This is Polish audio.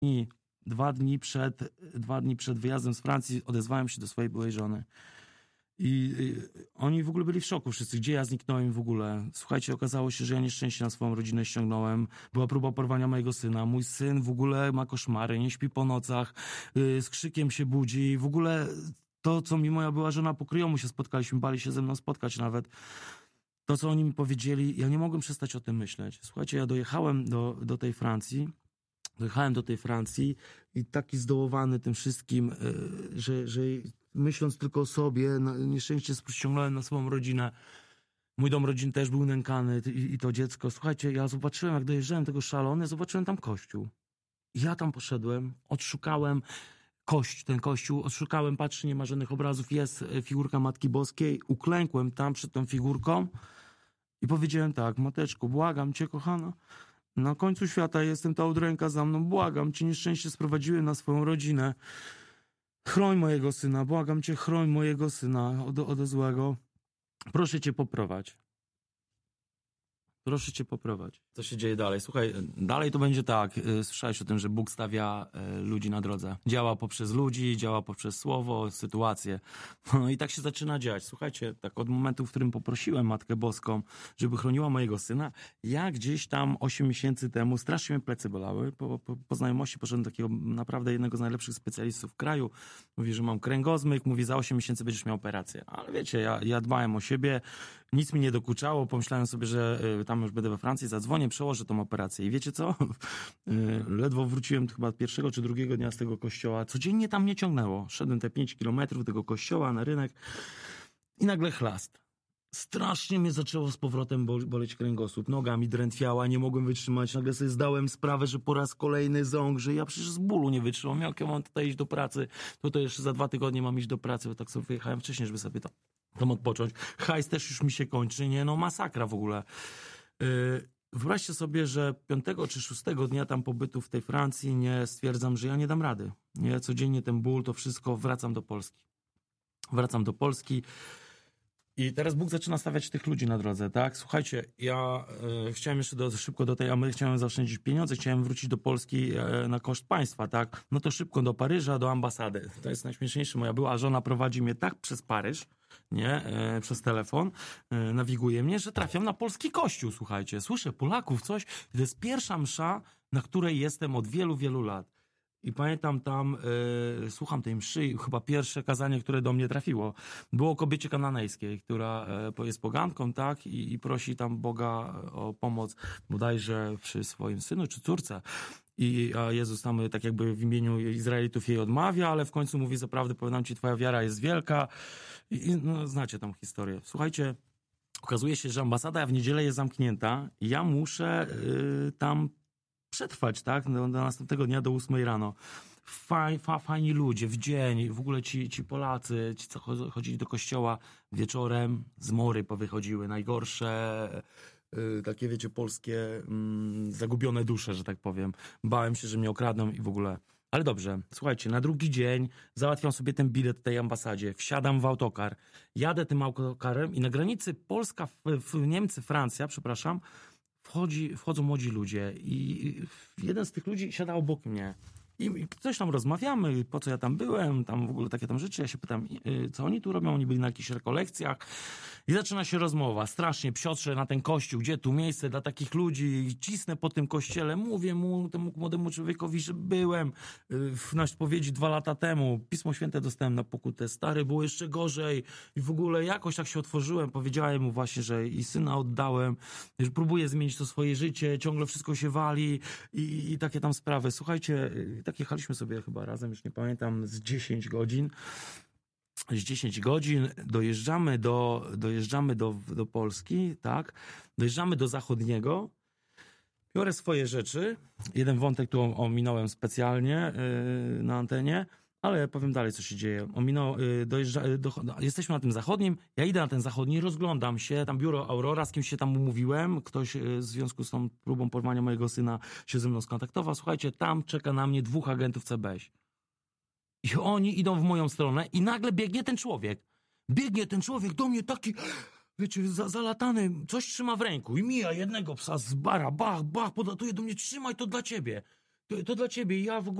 I 2 dni przed wyjazdem z Francji odezwałem się do swojej byłej żony. I oni w ogóle byli w szoku wszyscy. Gdzie ja zniknąłem w ogóle? Słuchajcie, okazało się, że ja nieszczęście na swoją rodzinę ściągnąłem. Była próba porwania mojego syna. Mój syn w ogóle ma koszmary, nie śpi po nocach, z krzykiem się budzi. W ogóle to, co mi moja była żona pokryła, mu się spotkaliśmy, bali się ze mną spotkać nawet. To, co oni mi powiedzieli, ja nie mogłem przestać o tym myśleć. Słuchajcie, ja dojechałem do tej Francji. Dojechałem do tej Francji i taki zdołowany tym wszystkim, że myśląc tylko o sobie, nieszczęście ściągnąłem na swoją rodzinę. Mój dom rodzinny też był nękany i to dziecko. Słuchajcie, ja zobaczyłem, jak dojeżdżałem tego szalony, zobaczyłem tam kościół. I ja tam poszedłem, odszukałem ten kościół, odszukałem, patrzę, nie ma żadnych obrazów, jest figurka Matki Boskiej, uklękłem tam przed tą figurką i powiedziałem tak: Mateczko, błagam cię, kochana, na końcu świata jestem, ta udręka za mną, błagam cię, nieszczęście sprowadziłem na swoją rodzinę. Chroń mojego syna, błagam cię, chroń mojego syna od złego. Proszę cię poprowadź. Proszę cię poprowadź. Co się dzieje dalej? Słuchaj, dalej to będzie tak. Słyszałeś o tym, że Bóg stawia ludzi na drodze. Działa poprzez ludzi, działa poprzez słowo, sytuacje. No i tak się zaczyna dziać. Słuchajcie, tak od momentu, w którym poprosiłem Matkę Boską, żeby chroniła mojego syna, ja gdzieś tam 8 miesięcy temu strasznie mnie plecy bolały. Po znajomości poszedłem do takiego naprawdę jednego z najlepszych specjalistów w kraju. Mówi, że mam kręgozmyk, mówi, za 8 miesięcy będziesz miał operację. Ale wiecie, ja dbałem o siebie, nic mi nie dokuczało, pomyślałem sobie, że tam już będę we Francji, zadzwonię, przełożę tą operację. I wiecie co? Ledwo wróciłem chyba pierwszego czy drugiego dnia z tego kościoła. Codziennie tam mnie ciągnęło. Szedłem te 5 kilometrów tego kościoła na rynek i nagle chlast. Strasznie mnie zaczęło z powrotem boleć kręgosłup. Noga mi drętwiała, nie mogłem wytrzymać. Nagle sobie zdałem sprawę, że po raz kolejny ząg, że ja przecież z bólu nie wytrzymam. Jak ja mam tutaj iść do pracy? To jeszcze za 2 tygodnie mam iść do pracy, bo tak sobie wyjechałem wcześniej, żeby sobie tam odpocząć. Hajs też już mi się kończy, nie? No masakra w ogóle. Wyobraźcie sobie, że 5 czy 6 dnia tam pobytu w tej Francji nie stwierdzam, że ja nie dam rady. Nie, codziennie ten ból, to wszystko, wracam do Polski. Wracam do Polski i teraz Bóg zaczyna stawiać tych ludzi na drodze, tak? Słuchajcie, ja chciałem jeszcze szybko do tej Ameryki, chciałem zaoszczędzić pieniądze, chciałem wrócić do Polski na koszt państwa, tak? No to szybko do Paryża, do ambasady. To jest najśmieszniejsze. Moja była żona prowadzi mnie tak przez Paryż, nie, przez telefon, nawiguje mnie, że trafiam na polski kościół, słuchajcie. Słyszę Polaków, coś. To jest pierwsza msza, na której jestem od wielu, wielu lat. I pamiętam tam, słucham tej mszy i chyba pierwsze kazanie, które do mnie trafiło, było o kobiecie kananejskiej, która jest poganką, tak, i prosi tam Boga o pomoc bodajże przy swoim synu czy córce. A Jezus tam tak jakby w imieniu Izraelitów jej odmawia, ale w końcu mówi: zaprawdę powiadam ci, twoja wiara jest wielka. No, znacie tą historię. Słuchajcie, okazuje się, że ambasada w niedzielę jest zamknięta i ja muszę tam przetrwać, tak? Do następnego dnia, do 8 rano. Fajni ludzie w dzień, w ogóle ci Polacy, ci co chodzili do kościoła wieczorem, zmory powychodziły, najgorsze, takie wiecie, polskie zagubione dusze, że tak powiem. Bałem się, że mnie okradną i w ogóle. Ale dobrze, słuchajcie, na drugi dzień załatwiam sobie ten bilet w tej ambasadzie, wsiadam w autokar, jadę tym autokarem i na granicy Polska, Niemcy, Francja, przepraszam, wchodzą młodzi ludzie i jeden z tych ludzi siada obok mnie. I coś tam rozmawiamy, po co ja tam byłem, tam w ogóle takie tam rzeczy. Ja się pytam, co oni tu robią, oni byli na jakichś rekolekcjach. I zaczyna się rozmowa. Strasznie psiotrzę na ten kościół, gdzie tu miejsce dla takich ludzi. Cisnę po tym kościele, mówię mu, temu młodemu człowiekowi, że byłem na spowiedzi 2 lata temu. Pismo Święte dostałem na pokutę. Stary, było jeszcze gorzej. I w ogóle jakoś tak się otworzyłem. Powiedziałem mu właśnie, że i syna oddałem, że próbuję zmienić to swoje życie, ciągle wszystko się wali i takie tam sprawy. Słuchajcie, tak jechaliśmy sobie chyba razem, już nie pamiętam, z 10 godzin. Z 10 godzin dojeżdżamy do Polski, tak? Dojeżdżamy do Zachodniego. Biorę swoje rzeczy. Jeden wątek tu ominąłem specjalnie na antenie, ale powiem dalej, co się dzieje. Jesteśmy na tym zachodnim, ja idę na ten zachodni, rozglądam się, tam biuro Aurora, z kimś się tam umówiłem, ktoś w związku z tą próbą porwania mojego syna się ze mną skontaktował. Słuchajcie, tam czeka na mnie 2 agentów CBŚ. I oni idą w moją stronę i nagle biegnie ten człowiek. Biegnie ten człowiek do mnie taki, wiecie, zalatany, coś trzyma w ręku i mija jednego psa z bara, bach, podlatuje do mnie, trzymaj, to dla ciebie. To dla ciebie, ja w ogóle